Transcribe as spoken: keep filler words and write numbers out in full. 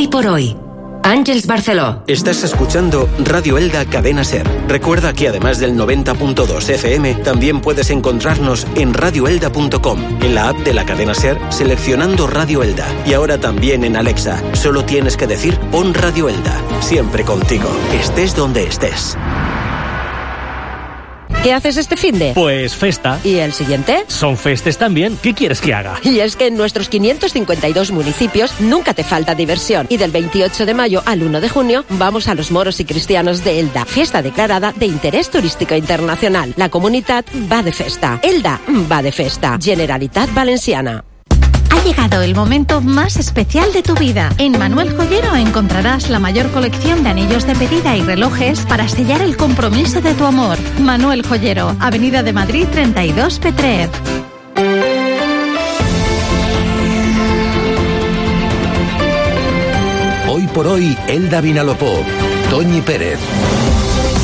por hoy. Ángels Barceló. Estás escuchando Radio Elda Cadena Ser. Recuerda que además del noventa punto dos F M, también puedes encontrarnos en radio elda punto com, en la app de la cadena Ser, seleccionando Radio Elda. Y ahora también en Alexa. Solo tienes que decir pon Radio Elda. Siempre contigo, estés donde estés. ¿Qué haces este finde? Pues festa. ¿Y el siguiente? Son festes también. ¿Qué quieres que haga? Y es que en nuestros quinientos cincuenta y dos municipios nunca te falta diversión. Y del veintiocho de mayo al uno de junio vamos a los moros y cristianos de Elda. Fiesta declarada de interés turístico internacional. La comunidad va de festa. Elda va de festa. Generalitat Valenciana. Ha llegado el momento más especial de tu vida. En Manuel Joyero encontrarás la mayor colección de anillos de pedida y relojes para sellar el compromiso de tu amor. Manuel Joyero, Avenida de Madrid treinta y dos, Petrer. Hoy por hoy, Elda Vinalopó, Toñi Pérez.